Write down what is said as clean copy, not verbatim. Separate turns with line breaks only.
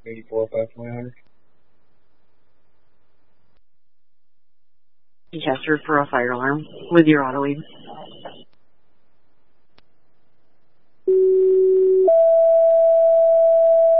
84, 520.
Chester for a fire alarm with your auto lead.